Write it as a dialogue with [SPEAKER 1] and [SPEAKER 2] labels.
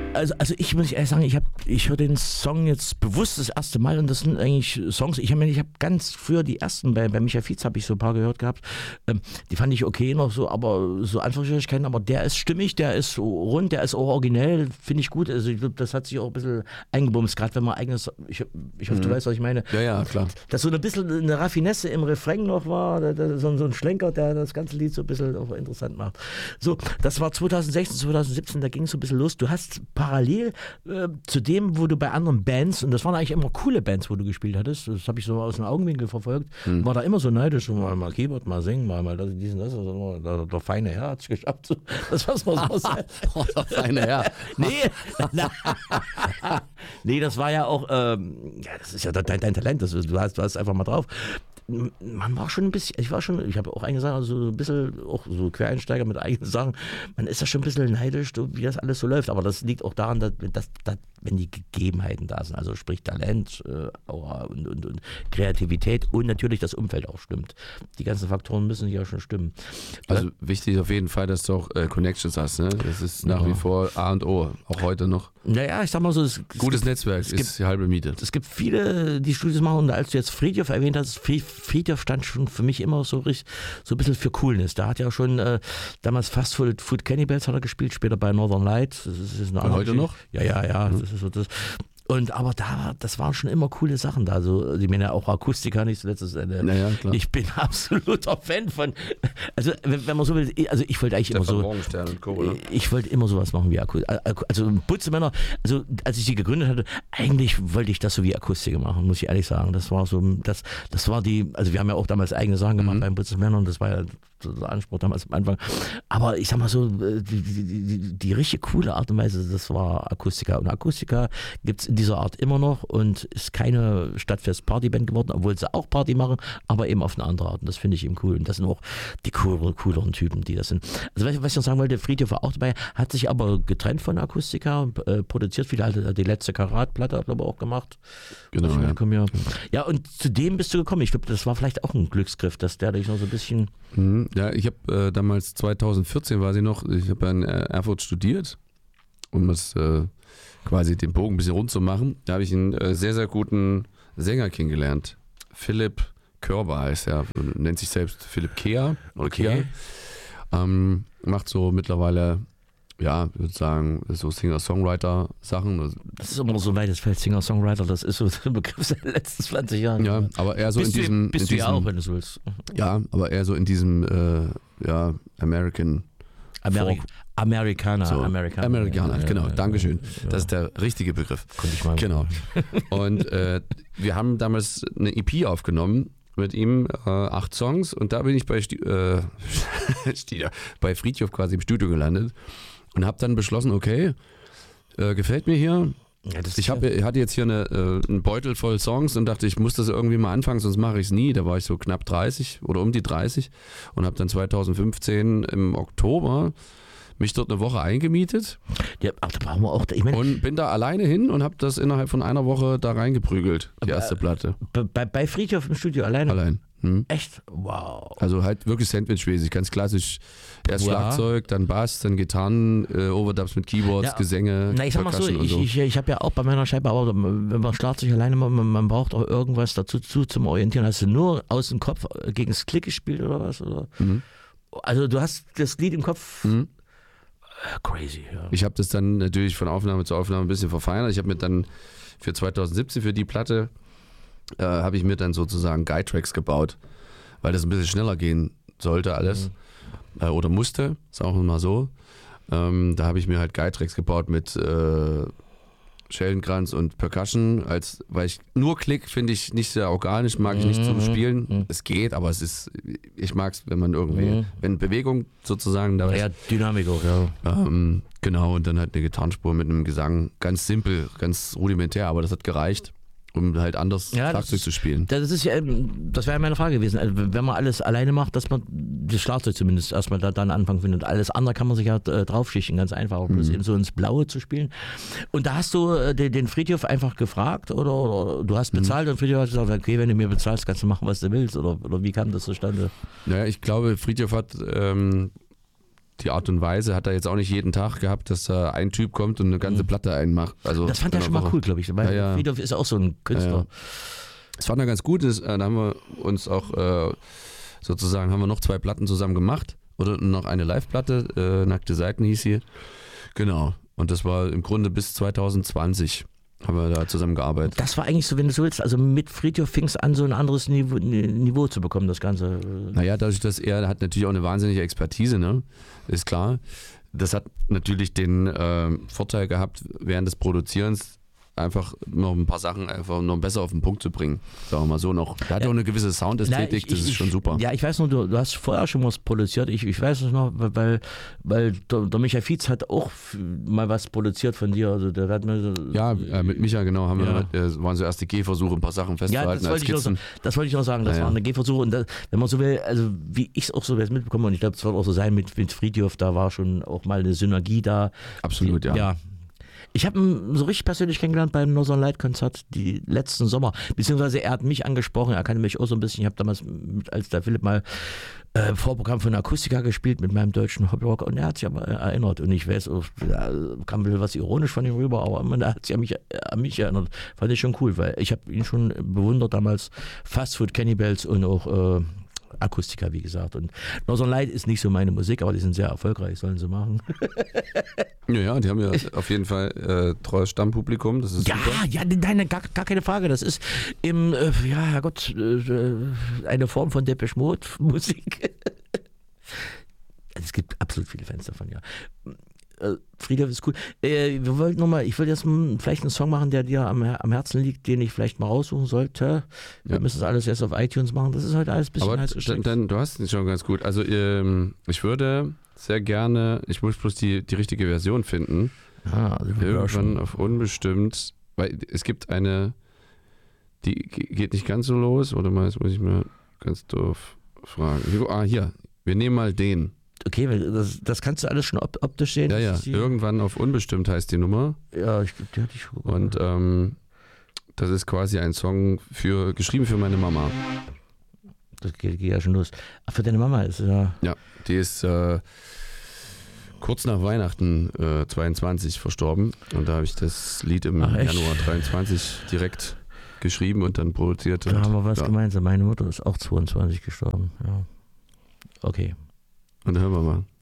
[SPEAKER 1] Also ich muss ehrlich sagen, ich höre den Song jetzt bewusst das erste Mal und das sind eigentlich Songs, ich habe ganz früher die ersten, bei Michael Fietz habe ich so ein paar gehört gehabt, die fand ich okay noch so, aber so Anführungsstrichen, aber der ist stimmig, der ist rund, der ist auch originell, finde ich gut, also ich glaube, das hat sich auch ein bisschen eingebumst, gerade wenn man eigenes, ich hoffe, du weißt, was ich meine.
[SPEAKER 2] Ja, klar.
[SPEAKER 1] Dass so ein bisschen eine Raffinesse im Refrain noch war, so ein Schlenker, der das ganze Lied so ein bisschen auch interessant macht. So, das war 2016, 2017, da ging es so ein bisschen los, du hast parallel zu dem, wo du bei anderen Bands, und das waren eigentlich immer coole Bands, wo du gespielt hattest, das habe ich so aus dem Augenwinkel verfolgt, war da immer so neidisch, so mal Keyboard, mal singen, mal das, diesen, das, der feine Herr hat es geschafft, so, das was man so sagt.
[SPEAKER 2] Der feine Herr.
[SPEAKER 1] Nee, das war ja auch, das ist ja dein Talent, du hast einfach mal drauf. Man war schon ein bisschen, ich habe auch einige Sachen, also so ein bisschen, auch so Quereinsteiger mit eigenen Sachen, man ist ja schon ein bisschen neidisch, wie das alles so läuft, aber das liegt auch daran, dass wenn die Gegebenheiten da sind, also sprich Talent und Kreativität und natürlich das Umfeld auch stimmt. Die ganzen Faktoren müssen ja schon stimmen.
[SPEAKER 2] Also wichtig ist auf jeden Fall, dass du auch Connections hast, ne? Das ist nach wie vor A und O, auch heute noch.
[SPEAKER 1] Naja, ich sag mal so,
[SPEAKER 2] gutes Netzwerk ist die halbe Miete.
[SPEAKER 1] Es gibt viele, die Studios machen, und als du jetzt Fridtjof erwähnt hast, Fridtjof stand schon für mich immer so ein bisschen für Coolness. Da hat ja schon damals Fast Food Cannibals hat er gespielt, später bei Northern Light. Das ist eine
[SPEAKER 2] heute noch?
[SPEAKER 1] Ja. Das ist so das. Aber das waren schon immer coole Sachen da. Also, ich meine, auch Akustiker nicht zuletzt.
[SPEAKER 2] Naja, klar.
[SPEAKER 1] Ich bin absoluter Fan von. Also, wenn man so will, also ich wollte eigentlich immer so.
[SPEAKER 2] Und Co., oder?
[SPEAKER 1] Ich wollte immer sowas machen wie Akustiker. Also, Butzemänner, also als ich sie gegründet hatte, eigentlich wollte ich das so wie Akustiker machen, muss ich ehrlich sagen. Das war so, das war die, also wir haben ja auch damals eigene Sachen gemacht beim Butzemänner und das war ja so der Anspruch damals am Anfang. Aber ich sag mal so, die richtig coole Art und Weise, das war Akustiker. Und Akustiker gibt es in dieser Art immer noch und ist keine Stadtfest-Partyband geworden, obwohl sie auch Party machen, aber eben auf eine andere Art. Und das finde ich eben cool. Und das sind auch die cooleren Typen, die das sind. Also was ich noch sagen wollte, Fridtjof war auch dabei, hat sich aber getrennt von Akustiker, produziert viele, also die letzte Karat-Platte hat er aber auch gemacht.
[SPEAKER 2] Genau, ja.
[SPEAKER 1] Ja, und zu dem bist du gekommen. Ich glaube, das war vielleicht auch ein Glücksgriff, dass der dich noch so ein bisschen...
[SPEAKER 2] Ja, ich habe damals 2014 war sie noch, ich habe in Erfurt studiert, um das quasi den Bogen ein bisschen rund zu machen. Da habe ich einen sehr, sehr guten Sänger kennengelernt. Philipp Körber heißt er, nennt sich selbst Philipp Kea.
[SPEAKER 1] Okay.
[SPEAKER 2] Macht so mittlerweile, ja, ich würde sagen, so Singer-Songwriter-Sachen.
[SPEAKER 1] Das ist immer so weites Feld, Singer-Songwriter, das ist so der Begriff seit den letzten 20 Jahren.
[SPEAKER 2] Ja, aber eher so
[SPEAKER 1] bist
[SPEAKER 2] in diesem...
[SPEAKER 1] Bist du ja auch, wenn du so willst.
[SPEAKER 2] Ja, aber eher so in diesem, Americana. Genau, Dankeschön. Ja. Das ist der richtige Begriff.
[SPEAKER 1] Konnte ich mal.
[SPEAKER 2] Genau. Und wir haben damals eine EP aufgenommen mit ihm, 8 Songs, und da bin ich bei bei Fridtjof quasi im Studio gelandet und habe dann beschlossen, okay, gefällt mir hier. Ja, ich hatte jetzt hier einen Beutel voll Songs und dachte, ich muss das irgendwie mal anfangen, sonst mache ich es nie. Da war ich so knapp 30 oder um die 30 und habe dann 2015 im Oktober mich dort eine Woche eingemietet.
[SPEAKER 1] Ja, aber da brauchen wir auch...
[SPEAKER 2] und bin da alleine hin und habe das innerhalb von einer Woche da reingeprügelt, die erste Platte.
[SPEAKER 1] Bei Fridtjof im Studio alleine?
[SPEAKER 2] Allein.
[SPEAKER 1] Echt? Wow.
[SPEAKER 2] Also halt wirklich Sandwich-mäßig, ganz klassisch. Erst Schlagzeug, dann Bass, dann Gitarren, Overdubs mit Keyboards, Gesänge.
[SPEAKER 1] Na, ich sag mal so, ich habe ja auch bei meiner Scheibe, aber wenn man Schlagzeug alleine macht, man braucht auch irgendwas dazu zum Orientieren. Hast du nur aus dem Kopf gegen das Klick gespielt oder was? Oder? Also du hast das Lied im Kopf... Crazy, ja.
[SPEAKER 2] Ich habe das dann natürlich von Aufnahme zu Aufnahme ein bisschen verfeinert. Ich habe mir dann für 2017, für die Platte, habe ich mir dann sozusagen Guide-Tracks gebaut, weil das ein bisschen schneller gehen sollte alles. Oder musste, ist auch immer so. Da habe ich mir halt Guide-Tracks gebaut mit Schellenkranz und Percussion, weil ich nur Klick finde ich nicht sehr organisch, mag ich nicht zum Spielen. Es geht, aber ich mag es, wenn man irgendwie, wenn Bewegung sozusagen da ist.
[SPEAKER 1] Ja, Dynamik auch, ja.
[SPEAKER 2] Genau, und dann halt eine Gitarrenspur mit einem Gesang, ganz simpel, ganz rudimentär, aber das hat gereicht, um halt anders Schlagzeug zu spielen.
[SPEAKER 1] Das wäre ja meine Frage gewesen. Also, wenn man alles alleine macht, dass man das Schlagzeug zumindest erstmal dann Anfang findet. Alles andere kann man sich ja draufschichten, ganz einfach, um bloß eben so ins Blaue zu spielen. Und da hast du den Fridtjof einfach gefragt oder du hast bezahlt und Fridtjof hat gesagt, okay, wenn du mir bezahlst, kannst du machen, was du willst, oder wie kam das zustande?
[SPEAKER 2] Naja, ich glaube, Fridtjof hat die Art und Weise hat er jetzt auch nicht jeden Tag gehabt, dass da ein Typ kommt und eine ganze Platte einmacht. Also
[SPEAKER 1] das fand er schon mal cool, glaube ich. Weil Friedhoff ist auch so ein Künstler.
[SPEAKER 2] Ja. Das fand er ganz gut. Da haben wir uns auch sozusagen, haben wir noch 2 Platten zusammen gemacht. Oder noch eine Live-Platte, Nackte Seiten hieß sie. Genau. Und das war im Grunde bis 2020 haben wir da zusammen gearbeitet.
[SPEAKER 1] Das war eigentlich so, wenn du so willst, also mit Friedhoff fing es an, so ein anderes Niveau zu bekommen, das Ganze.
[SPEAKER 2] Naja, dadurch, dass er hat natürlich auch eine wahnsinnige Expertise, ne? Ist klar. Das hat natürlich den Vorteil gehabt, während des Produzierens einfach noch ein paar Sachen einfach noch besser auf den Punkt zu bringen. Sagen wir mal so noch. Der hat auch eine gewisse Soundästhetik, das ist schon super.
[SPEAKER 1] Ja, ich weiß nur, du hast vorher schon was produziert. Ich weiß es noch, weil der Michael Fietz hat auch mal was produziert von dir. Also der hat mir
[SPEAKER 2] mit Michael, genau, waren so erste Gehversuche, ein paar Sachen festzuhalten.
[SPEAKER 1] Ja, das wollte ich noch sagen. Das waren eine Gehversuche. Und wenn man so will, also wie ich es auch so mitbekomme, und ich glaube, es wird auch so sein mit Friedhoff, da war schon auch mal eine Synergie da.
[SPEAKER 2] Absolut, ja.
[SPEAKER 1] Ich habe ihn so richtig persönlich kennengelernt beim Northern Light Konzert die letzten Sommer, beziehungsweise er hat mich angesprochen, er kannte mich auch so ein bisschen, ich habe damals als der Philipp mal Vorprogramm von Akustika gespielt mit meinem deutschen Hobbyrock und er hat sich aber erinnert und ich weiß, kam ein bisschen was ironisch von ihm rüber, aber er hat sich an mich erinnert, fand ich schon cool, weil ich habe ihn schon bewundert damals, Fast Food Cannibals und auch Akustika, wie gesagt. Und Northern Light ist nicht so meine Musik, aber die sind sehr erfolgreich, sollen sie machen.
[SPEAKER 2] Ja, die haben ja auf jeden Fall treues Stammpublikum, das ist super.
[SPEAKER 1] Ja, nein, gar keine Frage. Das ist eine Form von Depeche Mode Musik. Es gibt absolut viele Fans davon, ja. Friedhoff ist cool. Ich will jetzt vielleicht einen Song machen, der dir am Herzen liegt, den ich vielleicht mal raussuchen sollte. Wir müssen das alles erst auf iTunes machen. Das ist heute alles ein bisschen heiß gestrickt.
[SPEAKER 2] Du hast es schon ganz gut. Also ich würde sehr gerne, ich muss bloß die richtige Version finden. Irgendwann auf unbestimmt, weil es gibt eine, die geht nicht ganz so los. Oder mal, jetzt muss ich mal ganz doof fragen. Hier, wir nehmen mal den.
[SPEAKER 1] Okay, das kannst du alles schon optisch sehen.
[SPEAKER 2] Ja, irgendwann auf unbestimmt heißt die Nummer.
[SPEAKER 1] Ja, ich glaube, die hatte ich schon.
[SPEAKER 2] Und das ist quasi ein Song geschrieben für meine Mama.
[SPEAKER 1] Das geht ja schon los. Ach, für deine Mama ist ja.
[SPEAKER 2] Ja, die ist kurz nach Weihnachten 22 verstorben. Und da habe ich das Lied im Januar 23 direkt geschrieben und dann produziert.
[SPEAKER 1] Da haben wir was gemeinsam. Meine Mutter ist auch 22 gestorben. Ja. Okay.
[SPEAKER 2] Und dann hören wir mal.